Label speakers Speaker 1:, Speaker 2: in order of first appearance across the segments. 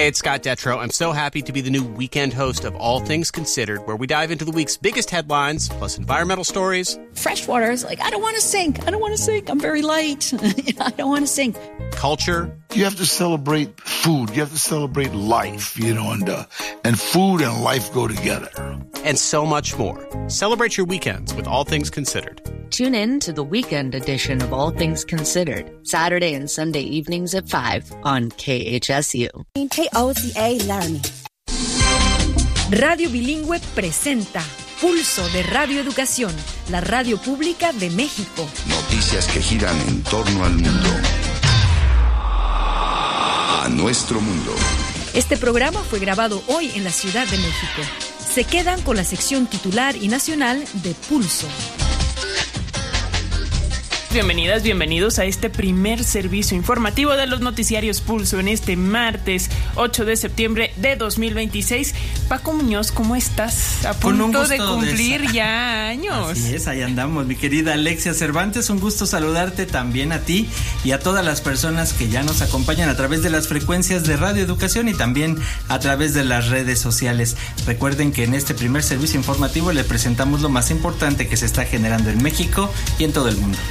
Speaker 1: it's Scott Detrow. I'm so happy to be the new weekend host of All Things Considered, where we dive into the week's biggest headlines, plus environmental stories.
Speaker 2: Freshwater is like, I don't want to sink. I'm very light. I don't want to sink.
Speaker 1: Culture.
Speaker 3: You have to celebrate food. You have to celebrate life, and food and life go together.
Speaker 1: And so much more. Celebrate your weekends with All Things Considered.
Speaker 4: Tune in to the weekend edition of All Things Considered, Saturday and Sunday evenings at 5 on KHSU.
Speaker 5: KOCA Laramie.
Speaker 6: Radio Bilingüe presenta Pulso de Radio Educación, la radio pública de México.
Speaker 7: Noticias que giran en torno al mundo. A nuestro mundo.
Speaker 6: Este programa fue grabado hoy en la Ciudad de México. Se quedan con la sección titular y nacional de Pulso.
Speaker 8: Bienvenidas, bienvenidos a este primer servicio informativo de los noticiarios Pulso en este martes 8 de septiembre de 2026. Paco Muñoz, ¿cómo estás? A punto de cumplir ya años.
Speaker 9: Así es, ahí andamos, mi querida Alexia Cervantes. Un gusto saludarte también a ti y a todas las personas que ya nos acompañan a través de las frecuencias de Radio Educación y también a través de las redes sociales. Recuerden que en este primer servicio informativo le presentamos lo más importante que se está generando en México y en todo el mundo.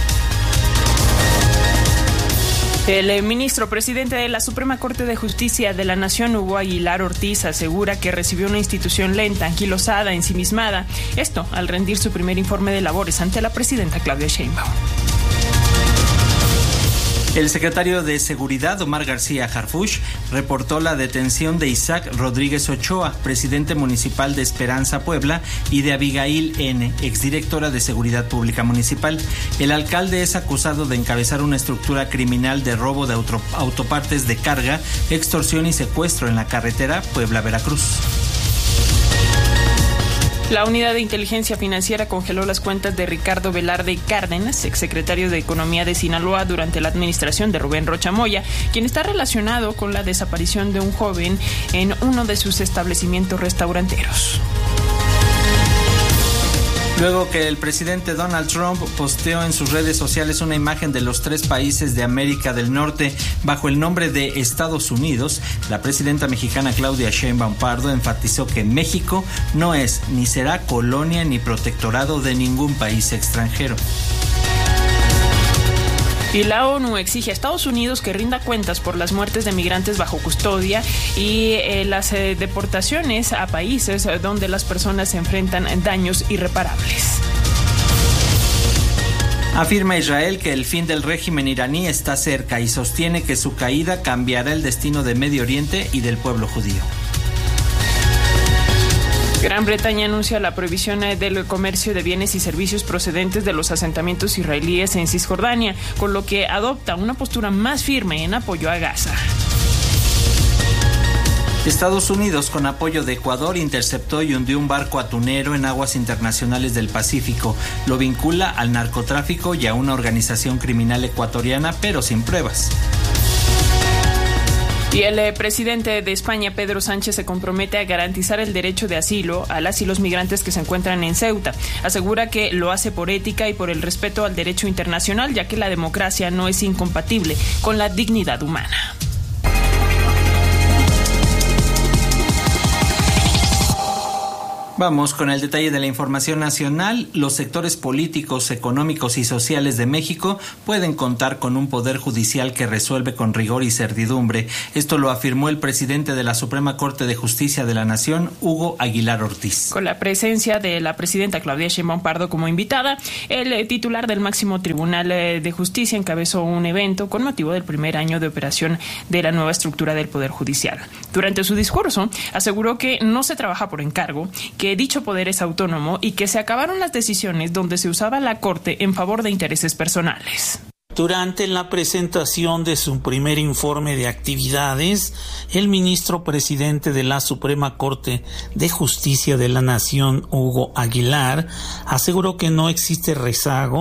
Speaker 8: El ministro presidente de la Suprema Corte de Justicia de la Nación, Hugo Aguilar Ortiz, asegura que recibió una institución lenta, anquilosada, ensimismada. Esto al rendir su primer informe de labores ante la presidenta Claudia Sheinbaum.
Speaker 9: El secretario de Seguridad, Omar García Harfuch, reportó la detención de Isaac Rodríguez Ochoa, presidente municipal de Esperanza, Puebla, y de Abigail N., exdirectora de Seguridad Pública Municipal. El alcalde es acusado de encabezar una estructura criminal de robo de autopartes de carga, extorsión y secuestro en la carretera Puebla-Veracruz.
Speaker 8: La Unidad de Inteligencia Financiera congeló las cuentas de Ricardo Velarde Cárdenas, exsecretario de Economía de Sinaloa durante la administración de Rubén Rocha Moya, quien está relacionado con la desaparición de un joven en uno de sus establecimientos restauranteros.
Speaker 9: Luego que el presidente Donald Trump posteó en sus redes sociales una imagen de los 3 países de América del Norte bajo el nombre de Estados Unidos, la presidenta mexicana Claudia Sheinbaum Pardo enfatizó que México no es ni será colonia ni protectorado de ningún país extranjero.
Speaker 8: Y la ONU exige a Estados Unidos que rinda cuentas por las muertes de migrantes bajo custodia y las deportaciones a países donde las personas enfrentan daños irreparables.
Speaker 9: Afirma Israel que el fin del régimen iraní está cerca y sostiene que su caída cambiará el destino de Medio Oriente y del pueblo judío.
Speaker 8: Gran Bretaña anuncia la prohibición del comercio de bienes y servicios procedentes de los asentamientos israelíes en Cisjordania, con lo que adopta una postura más firme en apoyo a Gaza.
Speaker 9: Estados Unidos, con apoyo de Ecuador, interceptó y hundió un barco atunero en aguas internacionales del Pacífico. Lo vincula al narcotráfico y a una organización criminal ecuatoriana, pero sin pruebas.
Speaker 8: Y el presidente de España, Pedro Sánchez, se compromete a garantizar el derecho de asilo a las y los migrantes que se encuentran en Ceuta. Asegura que lo hace por ética y por el respeto al derecho internacional, ya que la democracia no es incompatible con la dignidad humana.
Speaker 9: Vamos con el detalle de la información nacional. Los sectores políticos, económicos y sociales de México pueden contar con un poder judicial que resuelve con rigor y certidumbre. Esto lo afirmó el presidente de la Suprema Corte de Justicia de la Nación, Hugo Aguilar Ortiz.
Speaker 8: Con la presencia de la presidenta Claudia Sheinbaum Pardo como invitada, el titular del máximo tribunal de justicia encabezó un evento con motivo del primer año de operación de la nueva estructura del Poder Judicial. Durante su discurso, aseguró que no se trabaja por encargo, que dicho poder es autónomo y que se acabaron las decisiones donde se usaba la Corte en favor de intereses personales.
Speaker 10: Durante la presentación de su primer informe de actividades, el ministro presidente de la Suprema Corte de Justicia de la Nación, Hugo Aguilar, aseguró que no existe rezago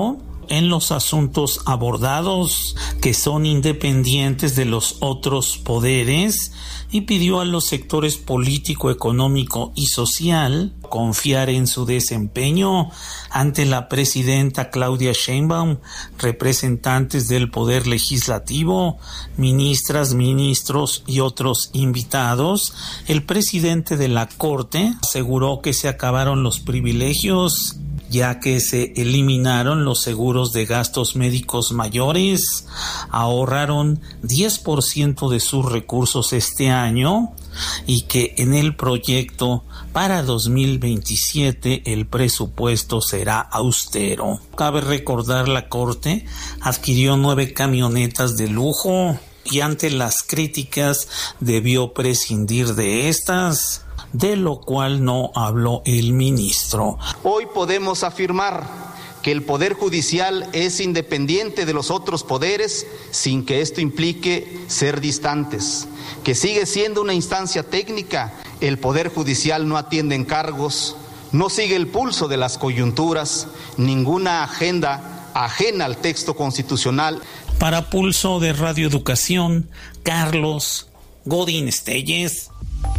Speaker 10: en los asuntos abordados, que son independientes de los otros poderes, y pidió a los sectores político, económico y social confiar en su desempeño. Ante la presidenta Claudia Sheinbaum, representantes del Poder Legislativo, ministras, ministros y otros invitados, el presidente de la Corte aseguró que se acabaron los privilegios, ya que se eliminaron los seguros de gastos médicos mayores, ahorraron 10% de sus recursos este año y que en el proyecto para 2027 el presupuesto será austero. Cabe recordar, la Corte adquirió 9 camionetas de lujo y ante las críticas debió prescindir de estas, de lo cual no habló el ministro.
Speaker 11: Hoy podemos afirmar que el Poder Judicial es independiente de los otros poderes sin que esto implique ser distantes, que sigue siendo una instancia técnica. El Poder Judicial no atiende encargos, no sigue el pulso de las coyunturas, ninguna agenda ajena al texto constitucional.
Speaker 10: Para Pulso de Radio Educación, Carlos Godín Telles.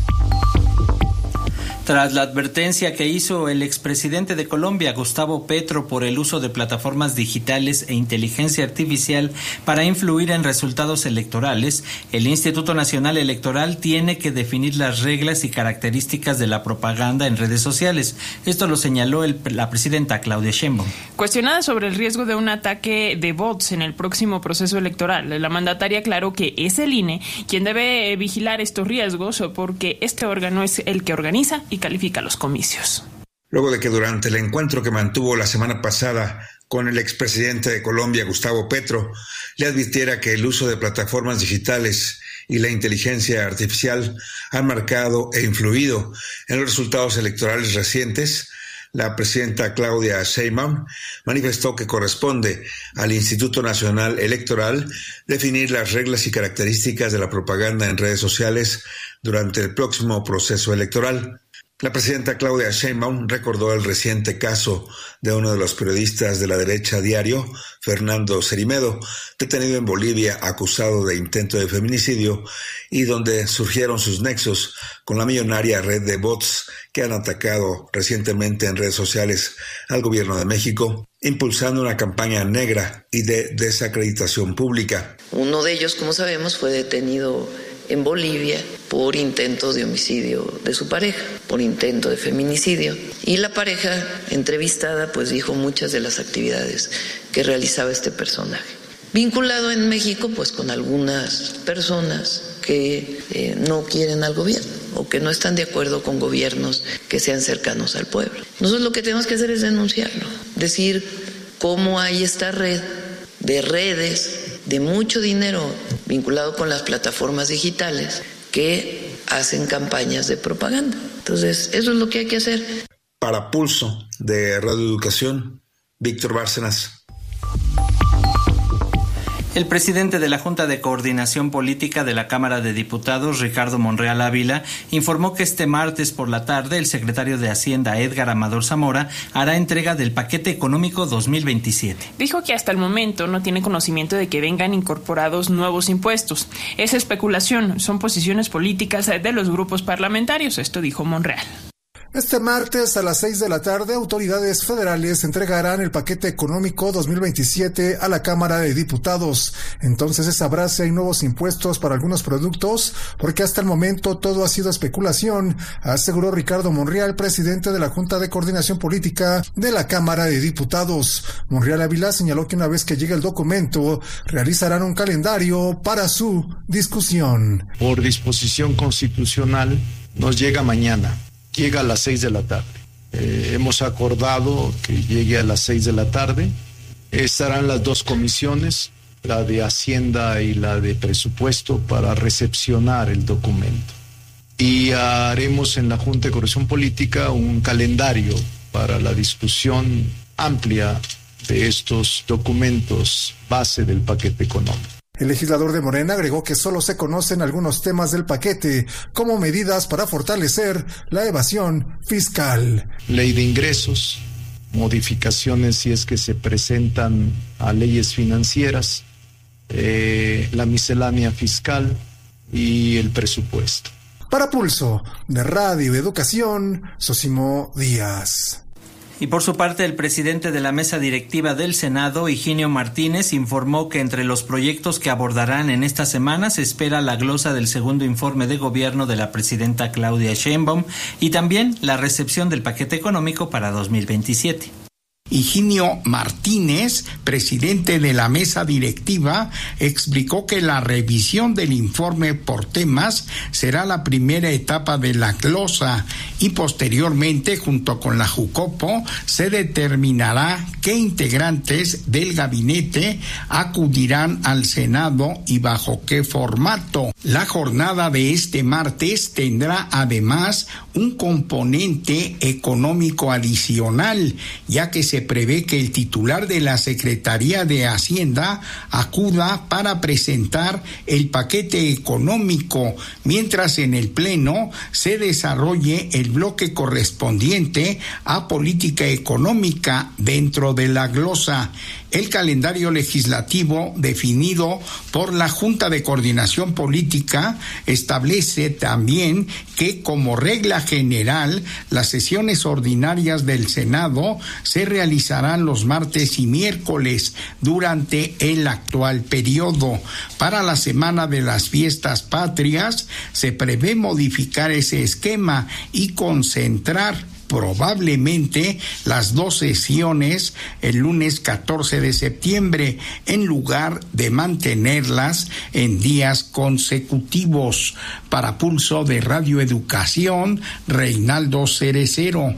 Speaker 9: Tras la advertencia que hizo el expresidente de Colombia, Gustavo Petro, por el uso de plataformas digitales e inteligencia artificial para influir en resultados electorales, el Instituto Nacional Electoral tiene que definir las reglas y características de la propaganda en redes sociales. Esto lo señaló la presidenta Claudia Sheinbaum.
Speaker 8: Cuestionada sobre el riesgo de un ataque de bots en el próximo proceso electoral, la mandataria aclaró que es el INE quien debe vigilar estos riesgos porque este órgano es el que organiza y califica los comicios.
Speaker 12: Luego de que durante el encuentro que mantuvo la semana pasada con el expresidente de Colombia, Gustavo Petro, le advirtiera que el uso de plataformas digitales y la inteligencia artificial han marcado e influido en los resultados electorales recientes, la presidenta Claudia Sheinbaum manifestó que corresponde al Instituto Nacional Electoral definir las reglas y características de la propaganda en redes sociales durante el próximo proceso electoral. La presidenta Claudia Sheinbaum recordó el reciente caso de uno de los periodistas de la derecha Diario, Fernando Cerimedo, detenido en Bolivia acusado de intento de feminicidio y donde surgieron sus nexos con la millonaria red de bots que han atacado recientemente en redes sociales al gobierno de México, impulsando una campaña negra y de desacreditación pública.
Speaker 13: Uno de ellos, como sabemos, fue detenido en Bolivia por intento de homicidio de su pareja, por intento de feminicidio. Y la pareja entrevistada pues dijo muchas de las actividades que realizaba este personaje. Vinculado en México pues con algunas personas que no quieren al gobierno o que no están de acuerdo con gobiernos que sean cercanos al pueblo. Nosotros lo que tenemos que hacer es denunciarlo, decir cómo hay esta red de redes de mucho dinero vinculado con las plataformas digitales que hacen campañas de propaganda. Entonces, eso es lo que hay que hacer.
Speaker 12: Para Pulso de Radio Educación, Víctor Bárcenas.
Speaker 9: El presidente de la Junta de Coordinación Política de la Cámara de Diputados, Ricardo Monreal Ávila, informó que este martes por la tarde el secretario de Hacienda, Edgar Amador Zamora, hará entrega del paquete económico 2027.
Speaker 8: Dijo que hasta el momento no tiene conocimiento de que vengan incorporados nuevos impuestos. Es especulación, son posiciones políticas de los grupos parlamentarios, esto dijo Monreal.
Speaker 14: Este martes a las 6 de la tarde, autoridades federales entregarán el paquete económico 2027 a la Cámara de Diputados. Entonces se sabrá si hay nuevos impuestos para algunos productos, porque hasta el momento todo ha sido especulación, aseguró Ricardo Monreal, presidente de la Junta de Coordinación Política de la Cámara de Diputados. Monreal Ávila señaló que una vez que llegue el documento, realizarán un calendario para su discusión.
Speaker 15: Por disposición constitucional, nos llega mañana. Llega a las 6 de la tarde. Hemos acordado que llegue a las 6 de la tarde. Estarán las dos comisiones, la de Hacienda y la de Presupuesto, para recepcionar el documento. Y haremos en la Junta de Coordinación Política un calendario para la discusión amplia de estos documentos base del paquete económico.
Speaker 14: El legislador de Morena agregó que solo se conocen algunos temas del paquete como medidas para fortalecer la evasión fiscal.
Speaker 15: Ley de ingresos, modificaciones si es que se presentan a leyes financieras, la miscelánea fiscal y el presupuesto.
Speaker 14: Para Pulso de Radio Educación, Sosimo Díaz.
Speaker 9: Y por su parte, el presidente de la mesa directiva del Senado, Higinio Martínez, informó que entre los proyectos que abordarán en esta semana se espera la glosa del segundo informe de gobierno de la presidenta Claudia Sheinbaum y también la recepción del paquete económico para 2027.
Speaker 16: Higinio Martínez, presidente de la mesa directiva, explicó que la revisión del informe por temas será la primera etapa de la glosa y posteriormente, junto con la Jucopo, se determinará qué integrantes del gabinete acudirán al Senado y bajo qué formato. La jornada de este martes tendrá además un componente económico adicional, ya que se prevé que el titular de la Secretaría de Hacienda acuda para presentar el paquete económico, mientras en el Pleno se desarrolle el bloque correspondiente a política económica dentro de la glosa. El calendario legislativo definido por la Junta de Coordinación Política establece también que, como regla general, las sesiones ordinarias del Senado se realizarán los martes y miércoles durante el actual periodo. Para la semana de las fiestas patrias se prevé modificar ese esquema y concentrar probablemente las dos sesiones el lunes 14 de septiembre, en lugar de mantenerlas en días consecutivos. Para Pulso de Radio Educación, Reinaldo Cerecero.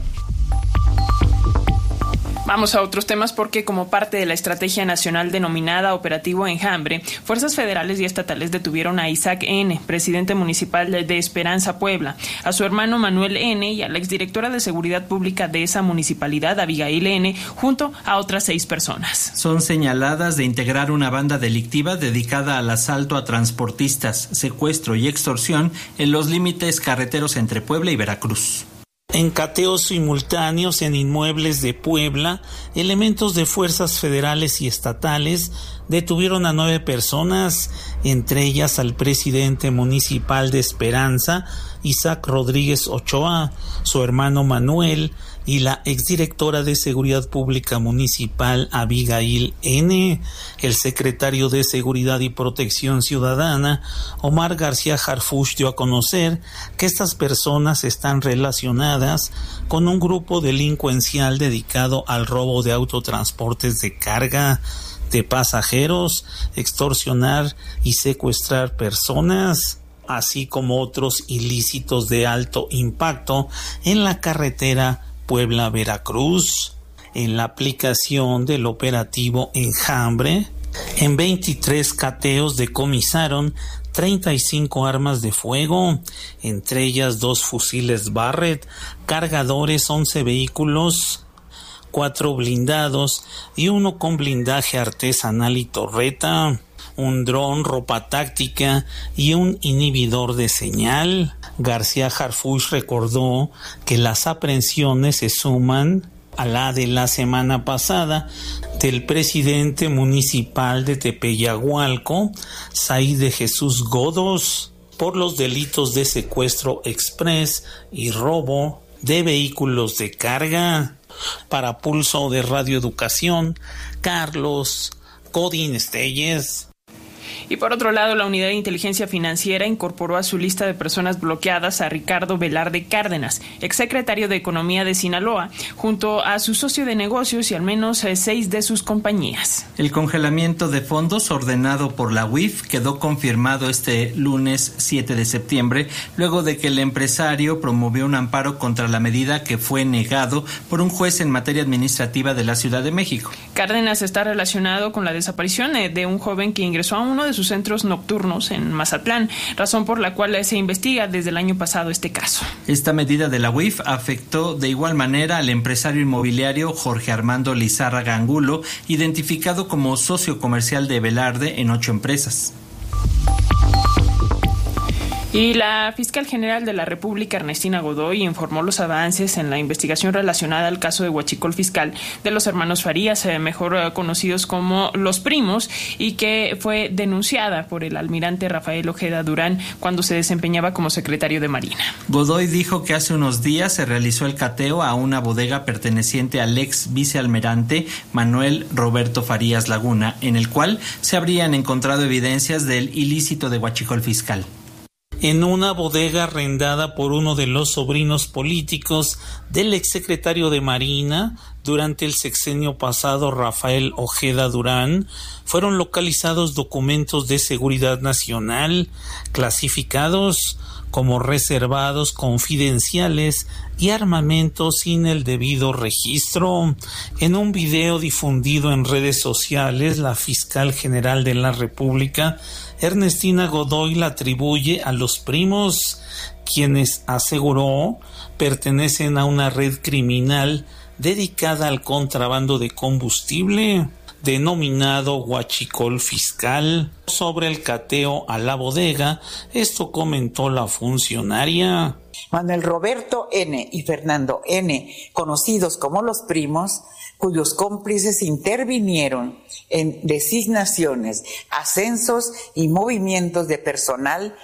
Speaker 8: Vamos a otros temas porque, como parte de la estrategia nacional denominada Operativo Enjambre, fuerzas federales y estatales detuvieron a Isaac N., presidente municipal de Esperanza, Puebla, a su hermano Manuel N. y a la exdirectora de Seguridad Pública de esa municipalidad, Abigail N., junto a otras 6 personas.
Speaker 9: Son señaladas de integrar una banda delictiva dedicada al asalto a transportistas, secuestro y extorsión en los límites carreteros entre Puebla y Veracruz.
Speaker 10: En cateos simultáneos en inmuebles de Puebla, elementos de fuerzas federales y estatales detuvieron a 9 personas, entre ellas al presidente municipal de Esperanza, Isaac Rodríguez Ochoa, su hermano Manuel y la exdirectora de Seguridad Pública Municipal Abigail N. El secretario de Seguridad y Protección Ciudadana, Omar García Harfuch, dio a conocer que estas personas están relacionadas con un grupo delincuencial dedicado al robo de autotransportes de carga, de pasajeros, extorsionar y secuestrar personas, así como otros ilícitos de alto impacto en la carretera Puebla-Veracruz. En la aplicación del operativo Enjambre, en 23 cateos decomisaron 35 armas de fuego, entre ellas 2 fusiles Barrett, cargadores, 11 vehículos, 4 blindados y 1 con blindaje artesanal y torreta, un dron, ropa táctica y un inhibidor de señal. García Harfuch recordó que las aprehensiones se suman a la de la semana pasada del presidente municipal de Tepeyagualco, Said de Jesús Godos, por los delitos de secuestro express y robo de vehículos de carga. Para Pulso de Radio Educación, Carlos Godín Estelles.
Speaker 8: Y por otro lado, la Unidad de Inteligencia Financiera incorporó a su lista de personas bloqueadas a Ricardo Velarde Cárdenas, exsecretario de Economía de Sinaloa, junto a su socio de negocios y al menos 6 de sus compañías.
Speaker 9: El congelamiento de fondos ordenado por la UIF quedó confirmado este lunes 7 de septiembre, luego de que el empresario promovió un amparo contra la medida que fue negado por un juez en materia administrativa de la Ciudad de México.
Speaker 8: Cárdenas está relacionado con la desaparición de un joven que ingresó a uno de sus centros nocturnos en Mazatlán, razón por la cual se investiga desde el año pasado este caso.
Speaker 9: Esta medida de la UIF afectó de igual manera al empresario inmobiliario Jorge Armando Lizárraga Angulo, identificado como socio comercial de Velarde en 8 empresas.
Speaker 8: Y la fiscal general de la República, Ernestina Godoy, informó los avances en la investigación relacionada al caso de huachicol fiscal de los hermanos Farías, mejor conocidos como Los Primos, y que fue denunciada por el almirante Rafael Ojeda Durán cuando se desempeñaba como secretario de Marina.
Speaker 9: Godoy dijo que hace unos días se realizó el cateo a una bodega perteneciente al ex vicealmirante Manuel Roberto Farías Laguna, en el cual se habrían encontrado evidencias del ilícito de huachicol fiscal.
Speaker 10: En una bodega arrendada por uno de los sobrinos políticos del exsecretario de Marina durante el sexenio pasado, Rafael Ojeda Durán, fueron localizados documentos de seguridad nacional clasificados como reservados, confidenciales y armamento sin el debido registro. En un video difundido en redes sociales, la fiscal general de la República, Ernestina Godoy, la atribuye a Los Primos, quienes, aseguró, pertenecen a una red criminal dedicada al contrabando de combustible, denominado huachicol fiscal. Sobre el cateo a la bodega, esto comentó la funcionaria.
Speaker 17: Manuel Roberto N. y Fernando N., conocidos como Los Primos, cuyos cómplices intervinieron en designaciones, ascensos y movimientos de personal.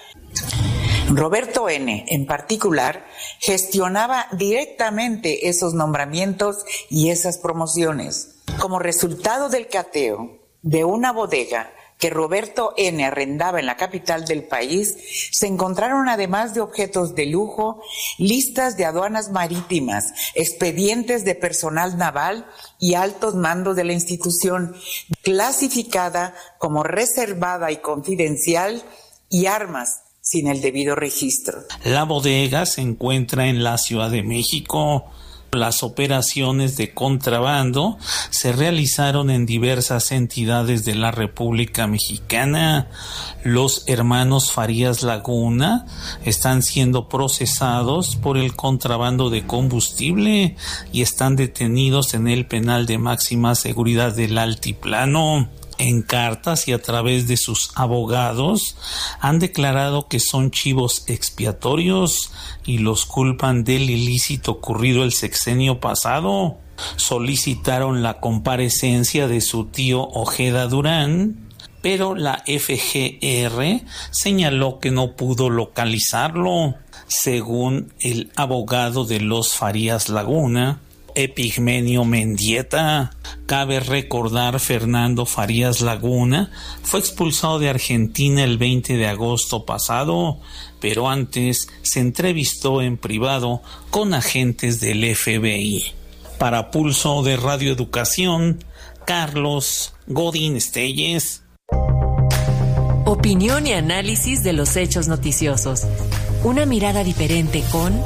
Speaker 17: Roberto N., en particular, gestionaba directamente esos nombramientos y esas promociones. Como resultado del cateo de una bodega que Roberto N. arrendaba en la capital del país, se encontraron, además de objetos de lujo, listas de aduanas marítimas, expedientes de personal naval y altos mandos de la institución, clasificada como reservada y confidencial, y armas sin el debido registro.
Speaker 10: La bodega se encuentra en la Ciudad de México. Las operaciones de contrabando se realizaron en diversas entidades de la República Mexicana. Los hermanos Farías Laguna están siendo procesados por el contrabando de combustible y están detenidos en el penal de máxima seguridad del Altiplano. En cartas y a través de sus abogados han declarado que son chivos expiatorios y los culpan del ilícito ocurrido el sexenio pasado. Solicitaron la comparecencia de su tío Ojeda Durán, pero la FGR señaló que no pudo localizarlo. Según el abogado de los Farías Laguna, Epigmenio Mendieta, cabe recordar, Fernando Farías Laguna fue expulsado de Argentina el 20 de agosto pasado, pero antes se entrevistó en privado con agentes del FBI. Para Pulso de Radio Educación, Carlos Godín Estelles.
Speaker 18: Opinión y análisis de los hechos noticiosos. Una mirada diferente con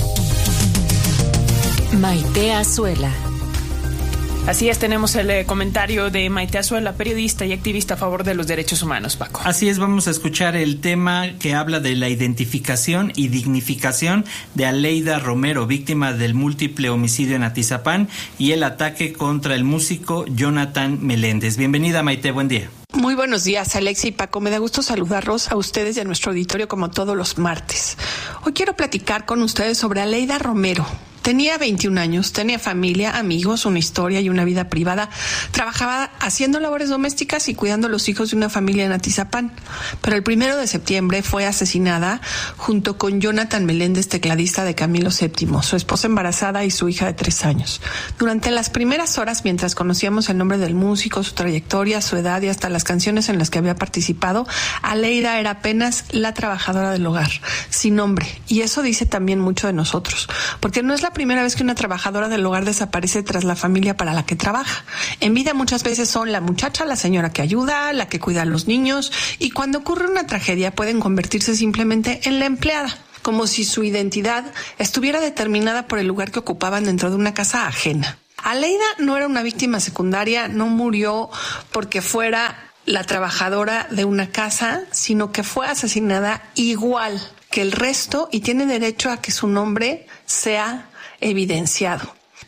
Speaker 18: Maite Azuela.
Speaker 8: Así es, tenemos el comentario de Maite Azuela, periodista y activista a favor de los derechos humanos, Paco.
Speaker 9: Así es, vamos a escuchar el tema que habla de la identificación y dignificación de Aleida Romero, víctima del múltiple homicidio en Atizapán y el ataque contra el músico Jonathan Meléndez. Bienvenida, Maite, buen día.
Speaker 19: Muy buenos días, Alex y Paco. Me da gusto saludarlos a ustedes y a nuestro auditorio como todos los martes. Hoy quiero platicar con ustedes sobre Aleida Romero. Tenía 21 años, tenía familia, amigos, una historia y una vida privada. Trabajaba haciendo labores domésticas y cuidando a los hijos de una familia en Atizapán. Pero el 1 de septiembre fue asesinada junto con Jonathan Meléndez, tecladista de Camilo VII, su esposa embarazada y su hija de 3 años. Durante las primeras horas, mientras conocíamos el nombre del músico, su trayectoria, su edad y hasta las canciones en las que había participado, Aleida era apenas la trabajadora del hogar, sin nombre. Y eso dice también mucho de nosotros, porque no es la primera vez que una trabajadora del hogar desaparece tras la familia para la que trabaja. En vida muchas veces son la muchacha, la señora que ayuda, la que cuida a los niños, y cuando ocurre una tragedia pueden convertirse simplemente en la empleada, como si su identidad estuviera determinada por el lugar que ocupaban dentro de una casa ajena. Aleida no era una víctima secundaria, no murió porque fuera la trabajadora de una casa, sino que fue asesinada igual que el resto y tiene derecho a que su nombre sea evidenciado.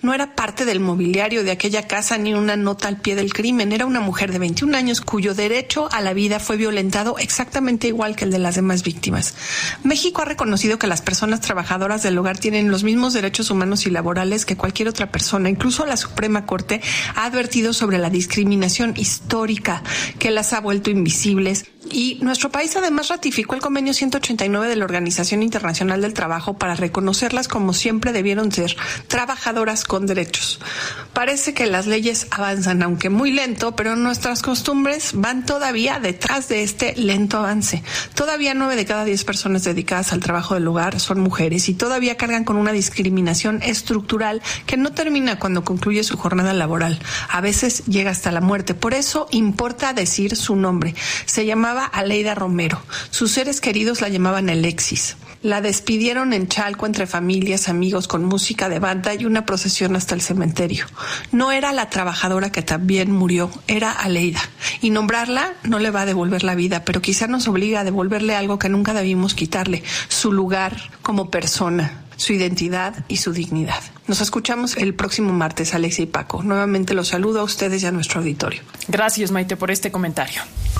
Speaker 19: No era parte del mobiliario de aquella casa ni una nota al pie del crimen. Era una mujer de 21 años cuyo derecho a la vida fue violentado exactamente igual que el de las demás víctimas. México ha reconocido que las personas trabajadoras del hogar tienen los mismos derechos humanos y laborales que cualquier otra persona. Incluso la Suprema Corte ha advertido sobre la discriminación histórica que las ha vuelto invisibles. Y nuestro país además ratificó el convenio 189 de la Organización Internacional del Trabajo para reconocerlas como siempre debieron ser, trabajadoras con derechos. Parece que las leyes avanzan, aunque muy lento, pero nuestras costumbres van todavía detrás de este lento avance. Todavía 9 de cada 10 personas dedicadas al trabajo del hogar son mujeres y todavía cargan con una discriminación estructural que no termina cuando concluye su jornada laboral. A veces llega hasta la muerte. Por eso importa decir su nombre. Se llamaba Aleida Romero. Sus seres queridos la llamaban Alexis. La despidieron en Chalco entre familias, amigos, con música de banda y una procesión hasta el cementerio. No era la trabajadora que también murió, era Aleida. Y nombrarla no le va a devolver la vida, pero quizá nos obliga a devolverle algo que nunca debimos quitarle: su lugar como persona, su identidad y su dignidad. Nos escuchamos el próximo martes, Alexia y Paco. Nuevamente los saludo a ustedes y a nuestro auditorio.
Speaker 8: Gracias, Maite, por este comentario.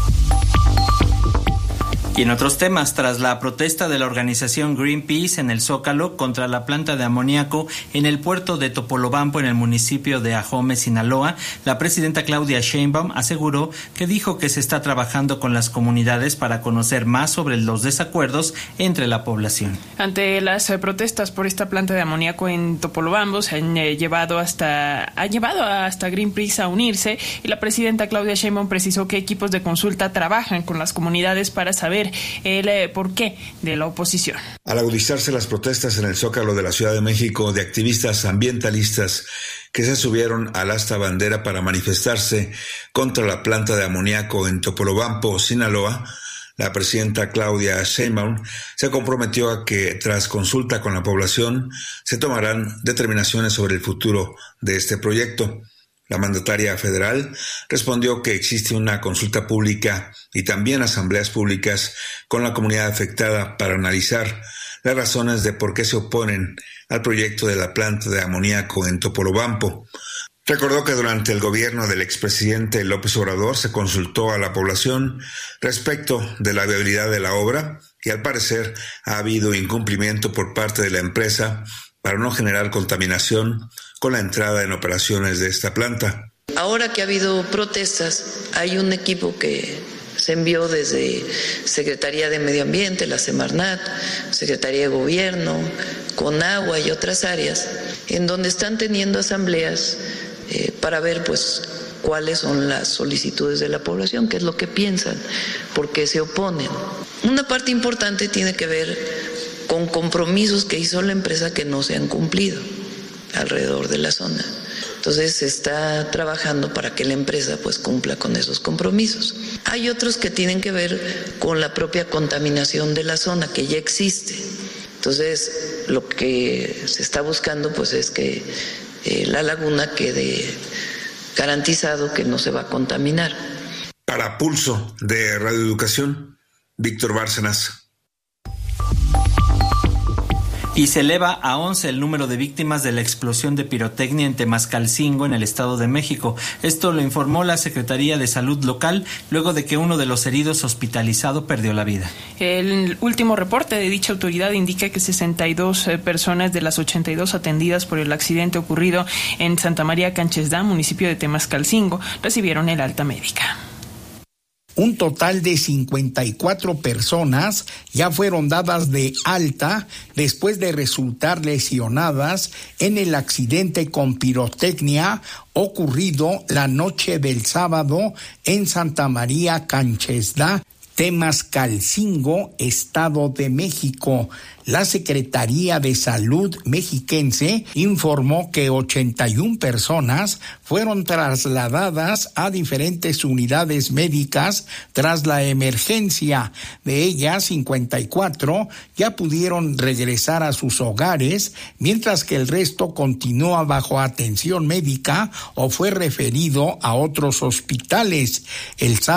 Speaker 9: Y en otros temas, tras la protesta de la organización Greenpeace en el Zócalo contra la planta de amoníaco en el puerto de Topolobampo en el municipio de Ajome, Sinaloa, la presidenta Claudia Sheinbaum aseguró que dijo que se está trabajando con las comunidades para conocer más sobre los desacuerdos entre la población.
Speaker 8: Ante las protestas por esta planta de amoníaco en Topolobampo, se han llevado hasta Greenpeace a unirse, y la presidenta Claudia Sheinbaum precisó que equipos de consulta trabajan con las comunidades para saber el porqué de la oposición.
Speaker 12: Al agudizarse las protestas en el Zócalo de la Ciudad de México de activistas ambientalistas que se subieron al asta bandera para manifestarse contra la planta de amoníaco en Topolobampo, Sinaloa, la presidenta Claudia Sheinbaum se comprometió a que, tras consulta con la población, se tomarán determinaciones sobre el futuro de este proyecto. La mandataria federal respondió que existe una consulta pública y también asambleas públicas con la comunidad afectada para analizar las razones de por qué se oponen al proyecto de la planta de amoníaco en Topolobampo. Recordó que durante el gobierno del expresidente López Obrador se consultó a la población respecto de la viabilidad de la obra y al parecer ha habido incumplimiento por parte de la empresa para no generar contaminación con la entrada en operaciones de esta planta.
Speaker 13: Ahora que ha habido protestas, hay un equipo que se envió desde Secretaría de Medio Ambiente, la Semarnat, Secretaría de Gobierno, Conagua y otras áreas, en donde están teniendo asambleas para ver cuáles son las solicitudes de la población, qué es lo que piensan, por qué se oponen. Una parte importante tiene que ver con compromisos que hizo la empresa que no se han cumplido alrededor de la zona. Entonces se está trabajando para que la empresa cumpla con esos compromisos. Hay otros que tienen que ver con la propia contaminación de la zona que ya existe. Entonces lo que se está buscando es que la laguna quede garantizado que no se va a contaminar.
Speaker 12: Para Pulso de Radio Educación, Víctor Bárcenas.
Speaker 9: Y se eleva a 11 el número de víctimas de la explosión de pirotecnia en Temascalcingo, en el Estado de México. Esto lo informó la Secretaría de Salud local luego de que uno de los heridos hospitalizado perdió la vida.
Speaker 8: El último reporte de dicha autoridad indica que 62 personas de las 82 atendidas por el accidente ocurrido en Santa María Canchesdá, municipio de Temascalcingo, recibieron el alta médica.
Speaker 16: Un total de 54 personas ya fueron dadas de alta después de resultar lesionadas en el accidente con pirotecnia ocurrido la noche del sábado en Santa María Canchesdá, Temascalcingo, Estado de México. La Secretaría de Salud mexiquense informó que 81 personas fueron trasladadas a diferentes unidades médicas tras la emergencia. De ellas, 54 ya pudieron regresar a sus hogares, mientras que el resto continúa bajo atención médica o fue referido a otros hospitales. El